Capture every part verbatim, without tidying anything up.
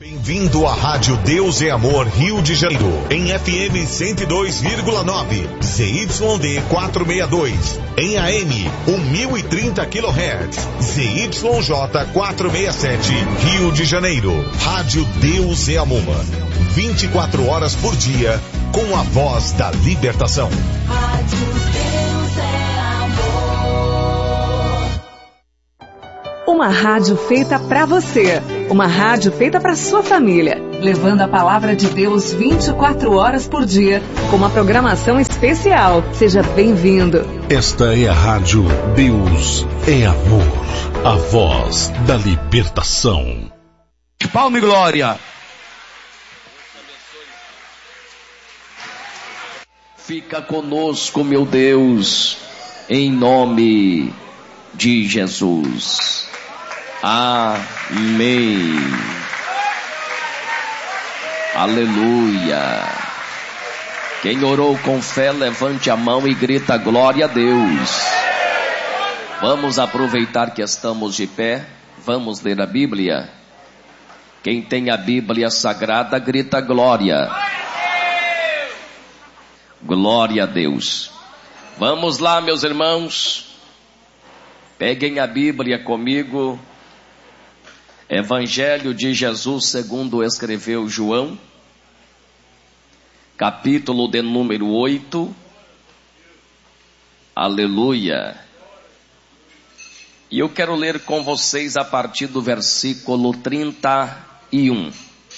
Bem-vindo à Rádio Deus é Amor Rio de Janeiro, em F M cento e dois vírgula nove, Z Y D quatrocentos e sessenta e dois, em A M mil e trinta quilohertz, Z Y J quatrocentos e sessenta e sete, Rio de Janeiro. Rádio Deus é Amor, vinte e quatro horas por dia, com a voz da libertação. Rádio Deus é Amor. Uma rádio feita pra você. Uma rádio feita pra sua família. Levando a palavra de Deus vinte e quatro horas por dia. Com uma programação especial. Seja bem-vindo. Esta é a Rádio Deus é Amor. A voz da libertação. Palma e glória. Fica conosco, meu Deus, em nome de Jesus. Amém. Aleluia. Quem orou com fé, levante a mão e grita glória a Deus. Vamos aproveitar que estamos de pé. Vamos ler a Bíblia. Quem tem a Bíblia Sagrada, grita glória. Glória a Deus. Vamos lá, meus irmãos. Peguem a Bíblia comigo. Evangelho de Jesus segundo escreveu João, capítulo de número oito. Aleluia. E eu quero ler com vocês a partir do versículo trinta e um.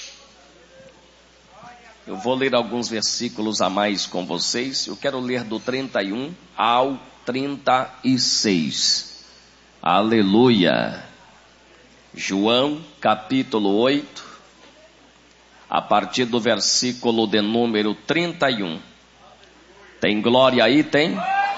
Eu vou ler alguns versículos a mais com vocês. Eu quero ler do trinta e um ao trinta e seis. Aleluia. João, capítulo oito, a partir do versículo de número trinta e um. Tem glória aí, tem?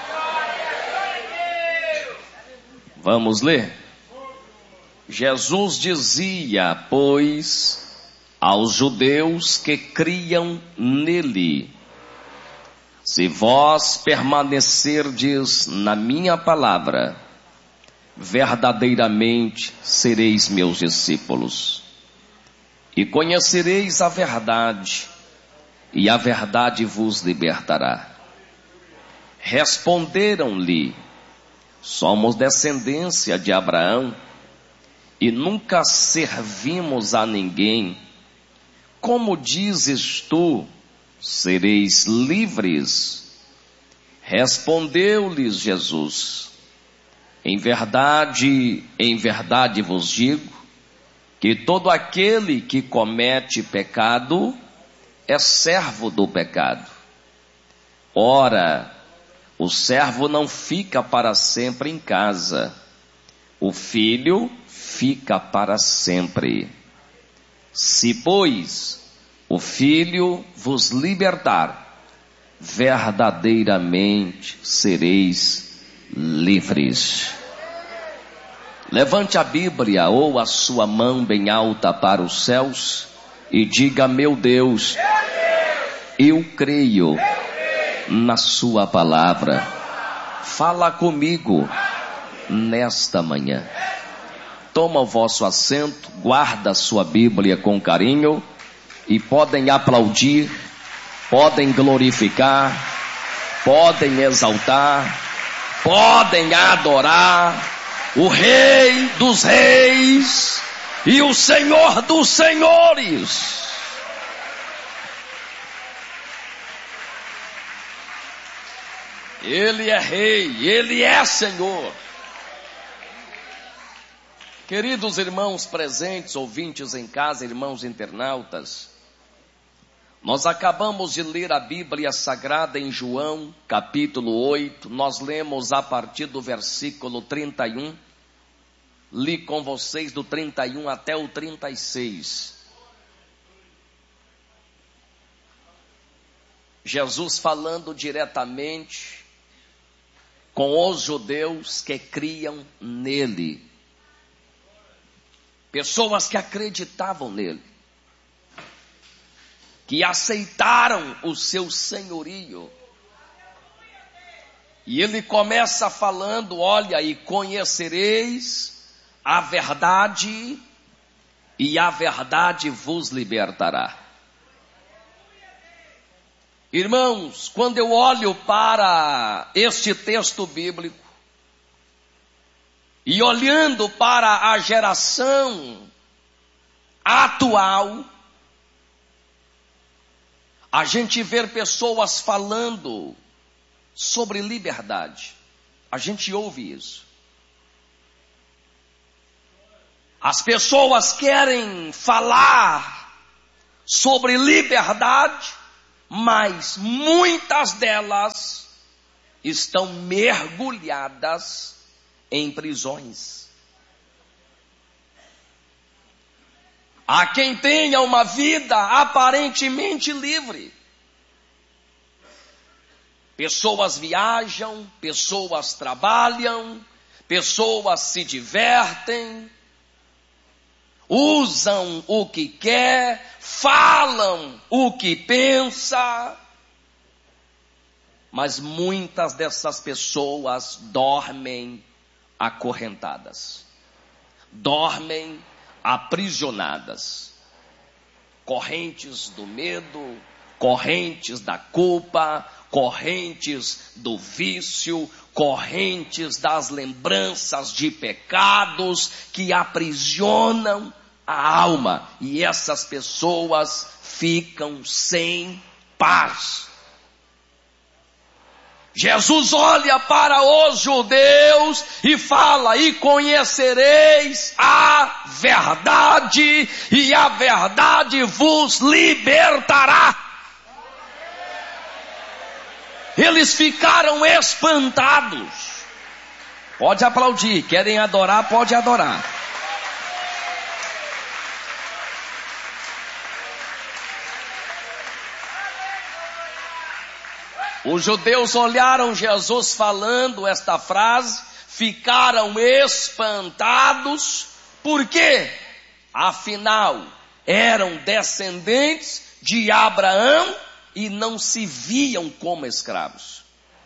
Vamos ler. Jesus dizia, pois, aos judeus que criam nele: se vós permanecerdes na minha palavra, verdadeiramente sereis meus discípulos, e conhecereis a verdade, e a verdade vos libertará. Responderam-lhe: somos descendência de Abraão, e nunca servimos a ninguém. Como dizes tu, sereis livres? Respondeu-lhes Jesus: em verdade, em verdade vos digo, que todo aquele que comete pecado é servo do pecado. Ora, o servo não fica para sempre em casa, o filho fica para sempre. Se, pois, o filho vos libertar, verdadeiramente sereis livres. Levante a Bíblia ou a sua mão bem alta para os céus e diga: meu Deus, eu creio na sua palavra. Fala comigo nesta manhã. Toma o vosso assento, guarda a sua Bíblia com carinho e podem aplaudir, podem glorificar, podem exaltar, podem adorar o Rei dos Reis e o Senhor dos Senhores. Ele é Rei, Ele é Senhor. Queridos irmãos presentes, ouvintes em casa, irmãos internautas, nós acabamos de ler a Bíblia Sagrada em João, capítulo oito. Nós lemos a partir do versículo trinta e um. Li com vocês do trinta e um até o trinta e seis. Jesus falando diretamente com os judeus que criam nele. Pessoas que acreditavam nele, que aceitaram o seu senhorio. E ele começa falando: olha, e conhecereis a verdade, e a verdade vos libertará. Irmãos, quando eu olho para este texto bíblico, e olhando para a geração atual, a gente vê pessoas falando sobre liberdade. A gente ouve isso. As pessoas querem falar sobre liberdade, mas muitas delas estão mergulhadas em prisões. Há quem tenha uma vida aparentemente livre. Pessoas viajam, pessoas trabalham, pessoas se divertem, usam o que quer, falam o que pensa, mas muitas dessas pessoas dormem acorrentadas, dormem aprisionadas, correntes do medo, correntes da culpa, correntes do vício, correntes das lembranças de pecados que aprisionam a alma, e essas pessoas ficam sem paz. Jesus olha para os judeus e fala: e conhecereis a verdade, e a verdade vos libertará. Eles ficaram espantados. Pode aplaudir, querem adorar, pode adorar. Os judeus olharam Jesus falando esta frase, ficaram espantados, por quê? Afinal, eram descendentes de Abraão e não se viam como escravos.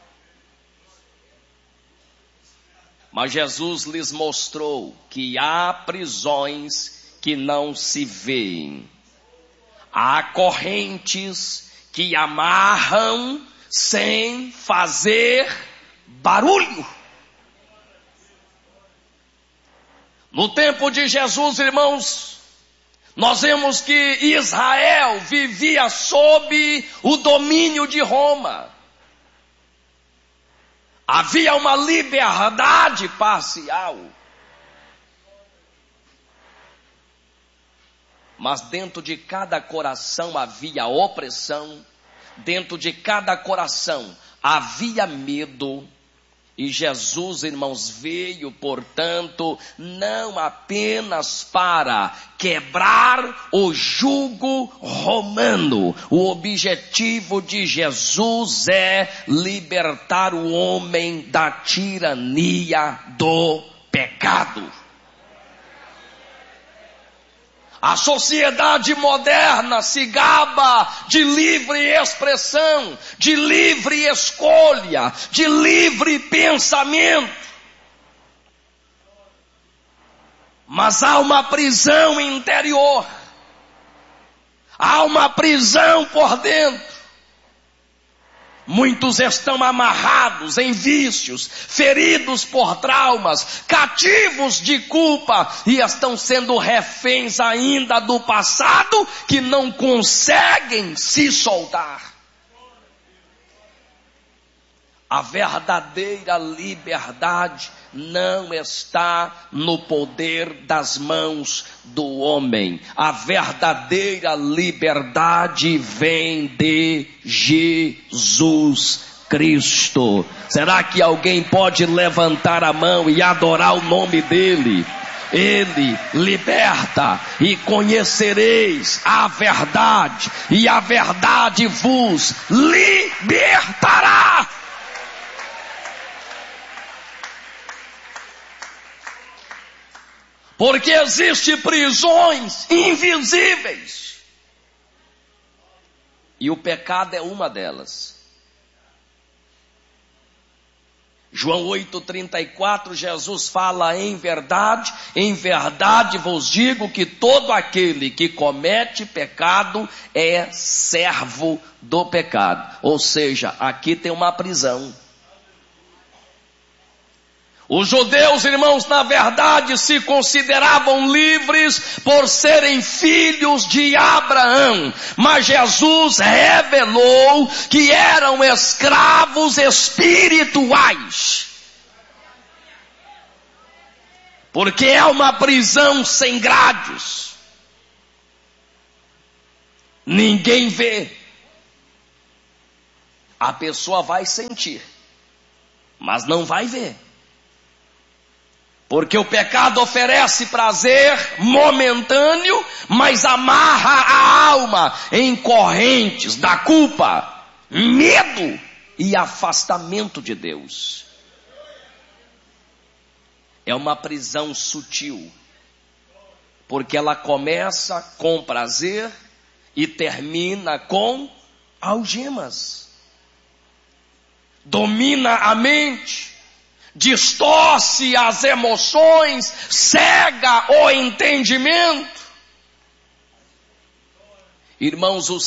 Mas Jesus lhes mostrou que há prisões que não se veem, há correntes que amarram sem fazer barulho. No tempo de Jesus, irmãos, nós vemos que Israel vivia sob o domínio de Roma. Havia uma liberdade parcial. Mas dentro de cada coração havia opressão. Dentro de cada coração havia medo, e Jesus, irmãos, veio, portanto, não apenas para quebrar o jugo romano. O objetivo de Jesus é libertar o homem da tirania do pecado. A sociedade moderna se gaba de livre expressão, de livre escolha, de livre pensamento. Mas há uma prisão interior, há uma prisão por dentro. Muitos estão amarrados em vícios, feridos por traumas, cativos de culpa, e estão sendo reféns ainda do passado, que não conseguem se soltar. A verdadeira liberdade não está no poder das mãos do homem. A verdadeira liberdade vem de Jesus Cristo. Será que alguém pode levantar a mão e adorar o nome dele? Ele liberta, e conhecereis a verdade, e a verdade vos libertará. Porque existem prisões invisíveis, e o pecado é uma delas. João oito, trinta e quatro, Jesus fala: em verdade, em verdade vos digo que todo aquele que comete pecado é servo do pecado. Ou seja, aqui tem uma prisão. Os judeus, irmãos, na verdade se consideravam livres por serem filhos de Abraão, mas Jesus revelou que eram escravos espirituais, porque é uma prisão sem grades, ninguém vê, a pessoa vai sentir, mas não vai ver. Porque o pecado oferece prazer momentâneo, mas amarra a alma em correntes da culpa, medo e afastamento de Deus. É uma prisão sutil, porque ela começa com prazer e termina com algemas. Domina a mente, distorce as emoções, cega o entendimento. Irmãos, o